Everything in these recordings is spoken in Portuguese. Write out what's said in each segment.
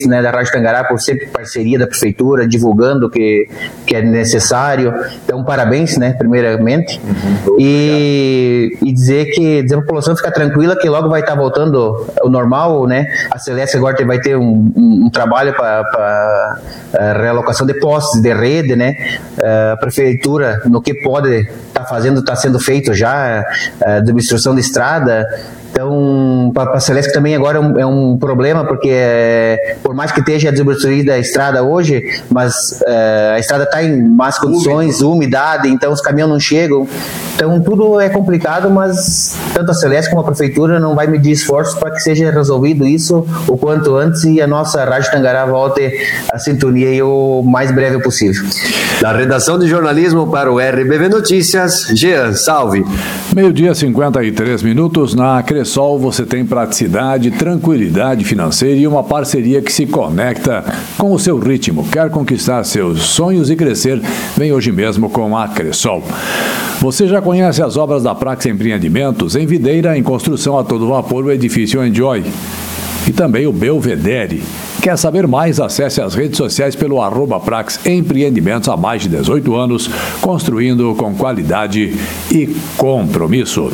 né, da Rádio Tangará por ser parceria da Prefeitura, divulgando que é necessário. Então, parabéns, né, primeiramente. E dizer para a população ficar tranquila que logo vai estar voltando ao normal, né? A Celeste agora vai ter um trabalho para realocação de postes, de rede, né? A Prefeitura, no que pode estar fazendo, está sendo feito já, de obstrução de estrada. Então, para a Celeste também agora é um problema, porque por mais que esteja desobstruída a estrada hoje, mas a estrada está em más condições, umidade, então os caminhões não chegam. Então, tudo é complicado, mas tanto a Celeste como a Prefeitura não vai medir esforços para que seja resolvido isso o quanto antes e a nossa Rádio Tangará volte à sintonia o mais breve possível. Da redação de jornalismo para o RBV Notícias, Jean, salve. 12:53 na Cressol você tem praticidade, tranquilidade financeira e uma parceria que se conecta com o seu ritmo. Quer conquistar seus sonhos e crescer? Vem hoje mesmo com a Cressol. Você já conhece as obras da Prax Empreendimentos? Em Videira, em construção a todo vapor, o edifício Enjoy. E também o Belvedere. Quer saber mais? Acesse as redes sociais pelo @Prax Empreendimentos há mais de 18 anos, construindo com qualidade e compromisso.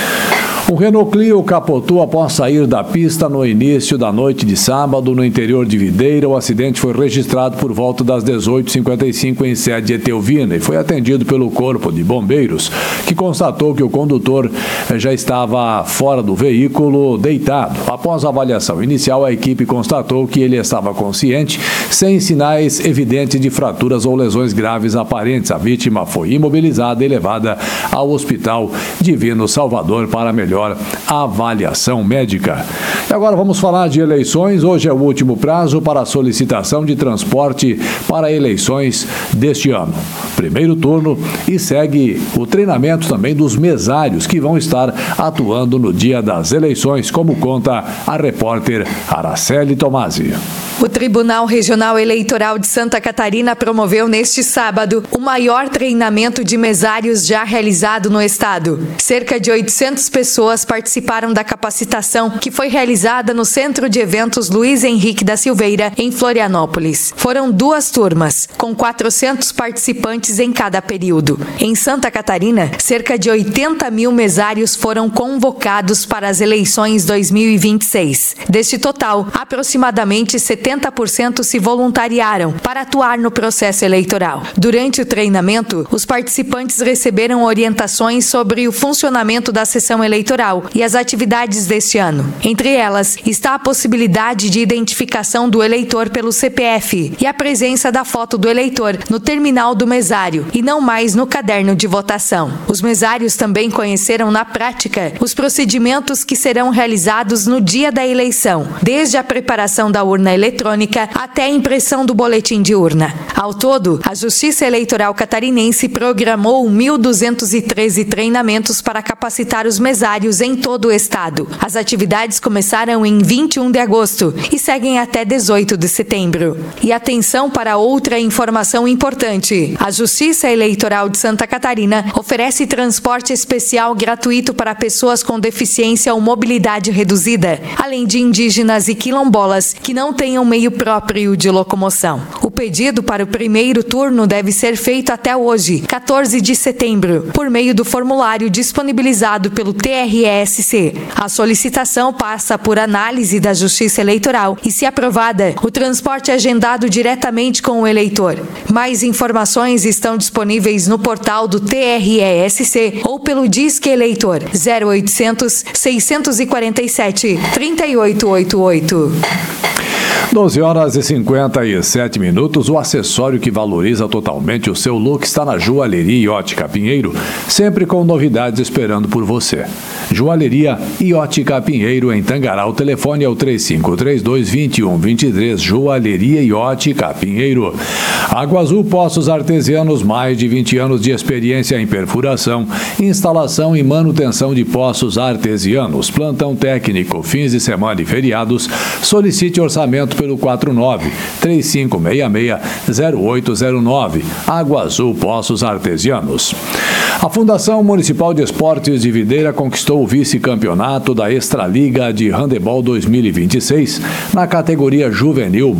O Renault Clio capotou após sair da pista no início da noite de sábado no interior de Videira. O acidente foi registrado por volta das 18h55 em sede Etelvina e foi atendido pelo Corpo de Bombeiros, que constatou que o condutor já estava fora do veículo, deitado. Após a avaliação inicial, a equipe constatou que ele estava consciente, sem sinais evidentes de fraturas ou lesões graves aparentes. A vítima foi imobilizada e levada ao Hospital Divino Salvador para melhor avaliação médica. E agora vamos falar de eleições. Hoje é o último prazo para a solicitação de transporte para eleições deste ano. Primeiro turno e segue o treinamento também dos mesários que vão estar atuando no dia das eleições, como conta a repórter Araceli Tomasi. O Tribunal Regional Eleitoral de Santa Catarina promoveu neste sábado o maior treinamento de mesários já realizado no estado. Cerca de 800 pessoas participaram da capacitação, que foi realizada no Centro de Eventos Luiz Henrique da Silveira, em Florianópolis. Foram 2 turmas, com 400 participantes em cada período. Em Santa Catarina, cerca de 80 mil mesários foram convocados para as eleições 2026. Deste total, aproximadamente 70% se voluntariaram para atuar no processo eleitoral. Durante o treinamento, os participantes receberam orientações sobre o funcionamento da sessão eleitoral e as atividades deste ano. Entre elas, está a possibilidade de identificação do eleitor pelo CPF e a presença da foto do eleitor no terminal do mesário e não mais no caderno de votação. Os mesários também conheceram na prática os procedimentos que serão realizados no dia da eleição, desde a preparação da urna eletrônica até a impressão do boletim de urna. Ao todo, a Justiça Eleitoral Catarinense programou 1.213 treinamentos para capacitar os mesários em todo o estado. As atividades começaram em 21 de agosto e seguem até 18 de setembro. E atenção para outra informação importante. A Justiça Eleitoral de Santa Catarina oferece transporte especial gratuito para pessoas com deficiência ou mobilidade reduzida, além de indígenas e quilombolas que não tenham meio próprio de locomoção. O pedido para o primeiro turno deve ser feito até hoje, 14 de setembro, por meio do formulário disponibilizado pelo TRESC. A solicitação passa por análise da Justiça Eleitoral e, se aprovada, o transporte é agendado diretamente com o eleitor. Mais informações estão disponíveis no portal do TRESC ou pelo Disque Eleitor 0800 647 3888. 12h57. O acessório que valoriza totalmente o seu look está na Joalheria e Ótica Pinheiro, sempre com novidades esperando por você. Joalheria e Ótica Pinheiro em Tangará. O telefone é o 3532-2123. Joalheria e Ótica Pinheiro. Água Azul Poços Artesianos, mais de 20 anos de experiência em perfuração, instalação e manutenção de poços artesianos. Plantão técnico, fins de semana e feriados. Solicite orçamento pelo 49-3566-0809. Água Azul Poços Artesianos. A Fundação Municipal de Esportes de Videira conquistou o vice-campeonato da Extraliga de Handebol 2026 na categoria juvenil